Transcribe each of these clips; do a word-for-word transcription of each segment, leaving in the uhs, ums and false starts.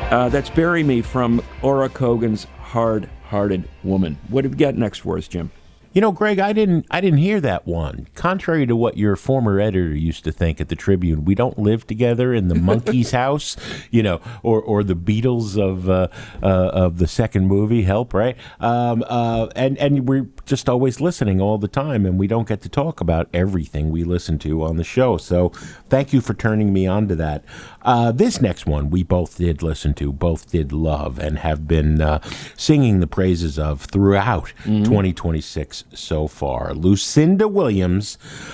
Uh, that's Bury Me from Ora Kogan's Hard-Hearted Woman. What have you got next for us, Jim? You know, Greg, I didn't I didn't hear that one. Contrary to what your former editor used to think at the Tribune, we don't live together in the Monkey's house, you know, or, or the Beatles of uh, uh, of the second movie, Help, right? Um, uh, and, and we're just always listening all the time, and we don't get to talk about everything we listen to on the show. So thank you for turning me on to that. Uh, this next one we both did listen to, both did love, and have been uh, singing the praises of throughout mm-hmm. twenty twenty-six so far. Lucinda Williams,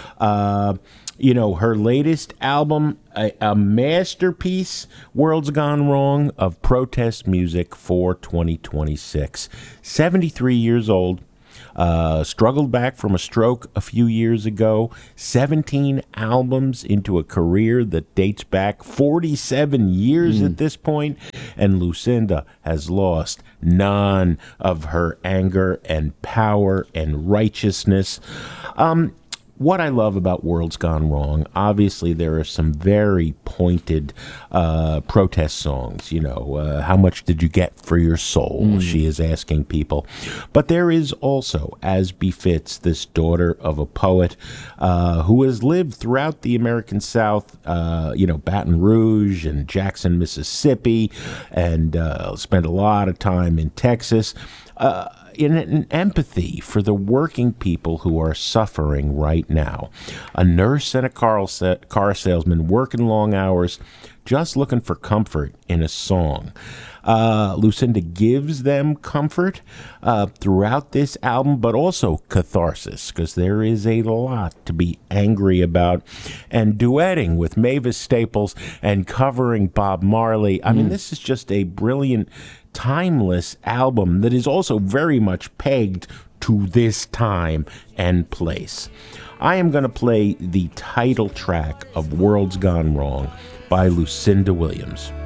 uh, you know, her latest album, a, a masterpiece, World's Gone Wrong, of protest music for twenty twenty-six. seventy-three years old. Uh, struggled back from a stroke a few years ago. seventeen albums into a career that dates back forty-seven years mm. at this point, and Lucinda has lost none of her anger and power and righteousness. Um, What I love about World's Gone Wrong, obviously there are some very pointed uh, protest songs. You know, uh, how much did you get for your soul? Mm. She is asking people. But there is also, as befits this daughter of a poet uh, who has lived throughout the American South, uh, you know, Baton Rouge and Jackson, Mississippi, and uh, spent a lot of time in Texas. Uh, in an empathy for the working people who are suffering right now. A nurse and a car, car salesman working long hours, just looking for comfort in a song. Uh, Lucinda gives them comfort uh, throughout this album, but also catharsis, because there is a lot to be angry about. And duetting with Mavis Staples and covering Bob Marley. I mm. mean, this is just a brilliant, timeless album that is also very much pegged to this time and place. I am going to play the title track of World's Gone Wrong by Lucinda Williams.